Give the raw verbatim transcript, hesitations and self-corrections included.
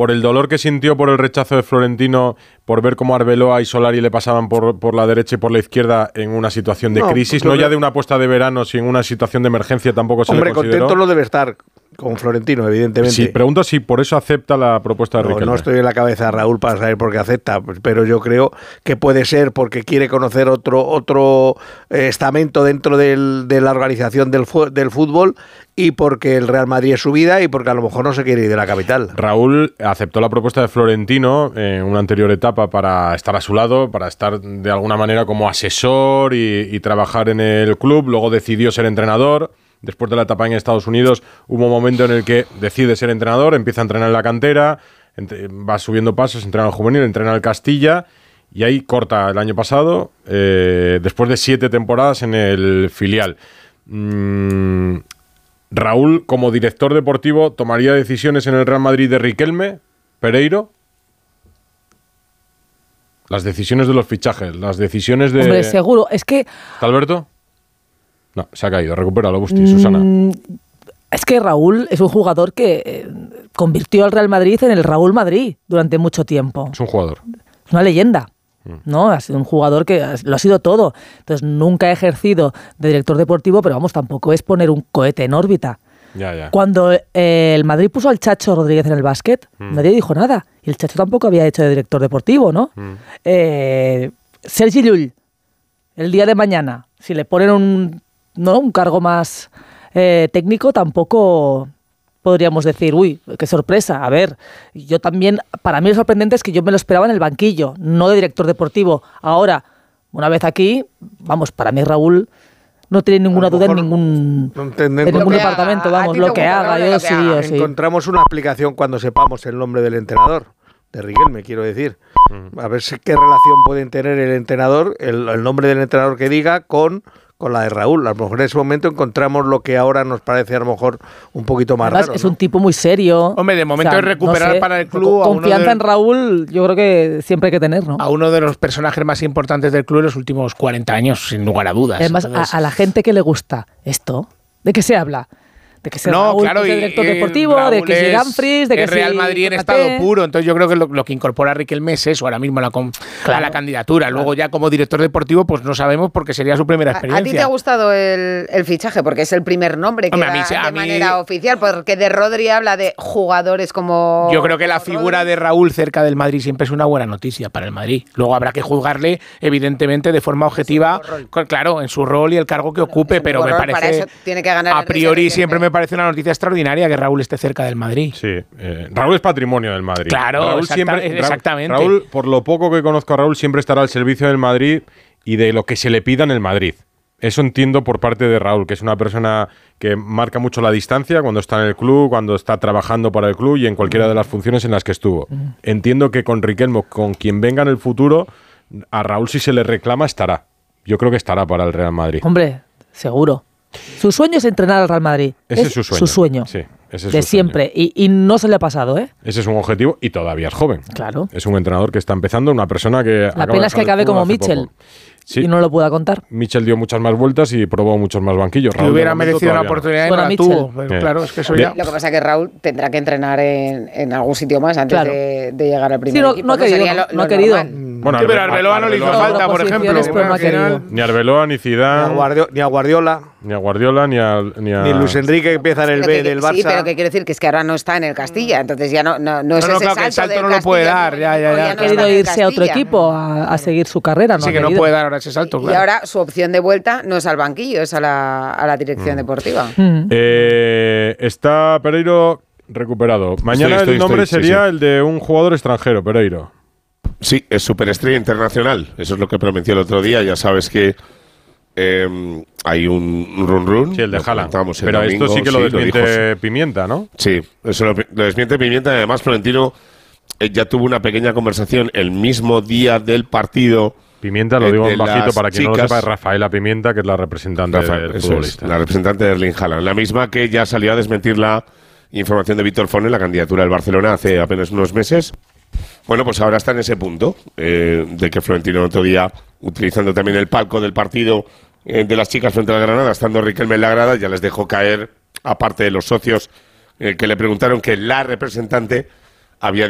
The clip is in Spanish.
por el dolor que sintió por el rechazo de Florentino, por ver cómo Arbeloa y Solari le pasaban por, por la derecha y por la izquierda en una situación de no, crisis, no ya de una apuesta de verano, sino en una situación de emergencia tampoco se Hombre, le consideró. contento lo debe estar con Florentino, evidentemente. Sí, pregunto si por eso acepta la propuesta de no, Riquelme. No estoy en la cabeza de Raúl para saber por qué acepta, pero yo creo que puede ser porque quiere conocer otro otro estamento dentro del, de la organización del, del fútbol y porque el Real Madrid es su vida y porque a lo mejor no se quiere ir de la capital. Raúl aceptó la propuesta de Florentino en una anterior etapa para estar a su lado, para estar de alguna manera como asesor y, y trabajar en el club, luego decidió ser entrenador. Después de la etapa en Estados Unidos hubo un momento en el que decide ser entrenador, empieza a entrenar en la cantera, entre, va subiendo pasos, entrena al juvenil, entrena al Castilla y ahí corta el año pasado, eh, después de siete temporadas en el filial. Mm, Raúl, como director deportivo, ¿tomaría decisiones en el Real Madrid de Riquelme, Pereiro? Las decisiones de los fichajes, las decisiones de... Hombre, seguro, es que... ¿Está Alberto? No, se ha caído. Recupéralo, Busti, Susana. Mm, es que Raúl es un jugador que eh, convirtió al Real Madrid en el Raúl Madrid durante mucho tiempo. Es un jugador. Es una leyenda, mm. ¿no? Ha sido un jugador que lo ha sido todo. Entonces, nunca ha ejercido de director deportivo, pero vamos, tampoco es poner un cohete en órbita. Ya, ya. Cuando eh, el Madrid puso al Chacho Rodríguez en el básquet, mm. nadie dijo nada. Y el Chacho tampoco había hecho de director deportivo, ¿no? Mm. Eh, Sergi Llull, el día de mañana, si le ponen un... ¿no? un cargo más eh, técnico, tampoco podríamos decir, uy, qué sorpresa. A ver, yo también, para mí lo sorprendente es que yo me lo esperaba en el banquillo, no de director deportivo. Ahora, una vez aquí, vamos, para mí Raúl no tiene ninguna duda en ningún, no en ningún departamento, haga, vamos, lo que haga, yo sí, yo sí. Encontramos una aplicación cuando sepamos el nombre del entrenador, de Riquelme, quiero decir. A ver si, qué relación pueden tener el entrenador, el, el nombre del entrenador que diga, con... con la de Raúl. A lo mejor en ese momento encontramos lo que ahora nos parece a lo mejor un poquito más Además, raro. Es ¿no? un tipo muy serio. Hombre, de momento o sea, es recuperar no sé, para el club... Confianza de, en Raúl, yo creo que siempre hay que tener, ¿no? A uno de los personajes más importantes del club en los últimos cuarenta años, sin lugar a dudas. Además, a, a la gente que le gusta esto, ¿de qué se habla? De que sea no, Raúl, claro, que sea director y, deportivo, Raúl de que sea Dumfries, de que es Real sea Madrid en estado puro. Entonces yo creo que lo, lo que incorpora Riquelme es eso, ahora mismo a la, claro, a la candidatura. Claro. Luego ya como director deportivo, pues no sabemos porque sería su primera experiencia. ¿A, a ti te ha gustado el, el fichaje? Porque es el primer nombre que Hombre, da a mí, a de mí, manera oficial, porque de Rodri habla de jugadores como... Yo creo que la figura de Raúl cerca del Madrid siempre es una buena noticia para el Madrid. Luego habrá que juzgarle, evidentemente, de forma objetiva, en claro, en su rol y el cargo que ocupe, pero, pero me parece... Para eso tiene que ganar a priori siempre me parece una noticia extraordinaria que Raúl esté cerca del Madrid. Sí, eh, Raúl es patrimonio del Madrid. Claro, Raúl exacta, siempre, exactamente. Raúl, por lo poco que conozco a Raúl, siempre estará al servicio del Madrid y de lo que se le pida en el Madrid. Eso entiendo por parte de Raúl, que es una persona que marca mucho la distancia cuando está en el club, cuando está trabajando para el club y en cualquiera de las funciones en las que estuvo. Entiendo que con Riquelme, con quien venga en el futuro, a Raúl si se le reclama estará. Yo creo que estará para el Real Madrid. Hombre, seguro. Su sueño es entrenar al Real Madrid. Ese es, es su sueño. Su sueño. Sí, ese es de su siempre. Y, y no se le ha pasado, ¿eh? Ese es un objetivo y todavía es joven. Claro. Es un entrenador que está empezando, una persona que... La pena es que acabe como Mitchell. Sí. Y no lo pueda contar. Mitchell dio muchas más vueltas y probó muchos más banquillos. Raúl hubiera merecido la oportunidad y no la tuvo. Pero, claro, es que eso ya... Lo que pasa es que Raúl tendrá que entrenar en, en algún sitio más antes claro. de, de llegar al primer sí, no, equipo. No ha querido. No, lo, no ha querido. Bueno, sí, pero Arbeloa no le hizo falta, por ejemplo. No final, ni Arbeloa, ni Zidane, ni a Guardiola, ni a Guardiola, ni a, ni a... ni Luis Enrique que empieza en el B que, del Barça. Sí, pero que quiero decir que es que ahora no está en el Castilla, entonces ya no, no, no es no, no, ese claro, salto, el salto del no lo puede dar, ya, ya, ya. Ha querido irse a otro equipo a, a seguir su carrera, ¿no? Sí, que no puede dar ahora ese salto, claro. Y ahora su opción de vuelta no es al banquillo, es a la, a la dirección mm. deportiva. Mm. Eh, está Pereiro recuperado. Mañana estoy, estoy, el nombre estoy, sería sí, sí. el de un jugador extranjero, Pereiro. Sí, es superestrella internacional. Eso es lo que prometió el otro día. Ya sabes que eh, hay un run run. Sí, el de Haaland. Pero domingo, esto sí que lo sí, desmiente lo Pimienta, ¿no? Sí, eso lo, lo desmiente Pimienta. Además, Florentino eh, ya tuvo una pequeña conversación el mismo día del partido. Pimienta, lo digo en bajito para quien chicas. no lo sepa, es Rafaela Pimienta, que es la representante Rafael, del futbolista. Es, la representante de Erling Haaland. La misma que ya salió a desmentir la información de Víctor Font en la candidatura del Barcelona hace apenas unos meses. Bueno, pues ahora está en ese punto eh, de que Florentino el otro día, utilizando también el palco del partido eh, de las chicas frente a la Granada, estando Riquelme en la grada, ya les dejó caer, aparte de los socios eh, que le preguntaron que la representante había